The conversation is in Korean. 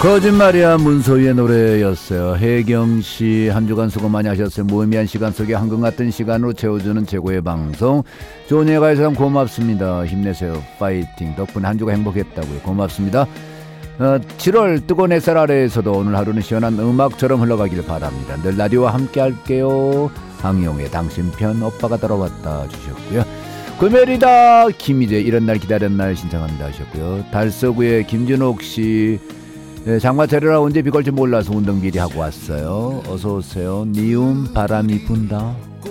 거짓말이야 문소희의 노래였어요. 혜경씨 한 주간 수고 많이 하셨어요. 무의미한 시간 속에 황금 같은 시간으로 채워주는 최고의 방송 조은혜가에서 고맙습니다. 힘내세요. 파이팅. 덕분에 한 주가 행복했다고요. 고맙습니다. 7월 뜨거운 햇살 아래에서도 오늘 하루는 시원한 음악처럼 흘러가길 바랍니다. 늘 라디오와 함께 할게요. 황영의 당신 편 오빠가 돌아왔다 주셨고요. 금요일이다 김희재 이런 날 기다렸는 날 신청합니다 하셨고요. 달서구의 김준옥씨 장마철이라 언제 비 걸지 몰라서 운동 미리 하고 왔어요. 어서오세요. 니움 바람이 분다.